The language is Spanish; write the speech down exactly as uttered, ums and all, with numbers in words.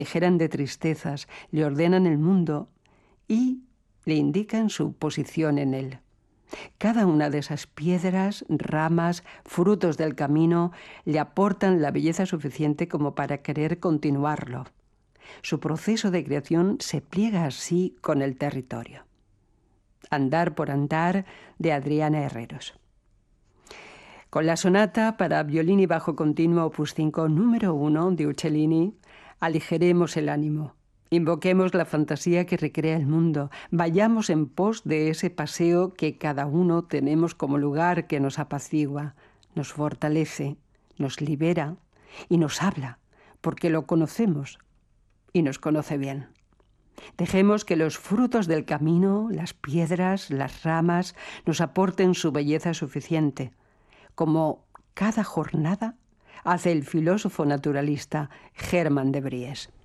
aligeran de tristezas, le ordenan el mundo y le indican su posición en él. Cada una de esas piedras, ramas, frutos del camino le aportan la belleza suficiente como para querer continuarlo. Su proceso de creación se pliega así con el territorio. Andar por andar, de Adriana Herreros. Con la sonata para violín y bajo continuo opus cinco número uno de Uccellini, aligeremos el ánimo. Invoquemos la fantasía que recrea el mundo. Vayamos en pos de ese paseo que cada uno tenemos como lugar que nos apacigua, nos fortalece, nos libera y nos habla, porque lo conocemos y nos conoce bien. Dejemos que los frutos del camino, las piedras, las ramas, nos aporten su belleza suficiente, como cada jornada hace el filósofo naturalista Germán de Vries.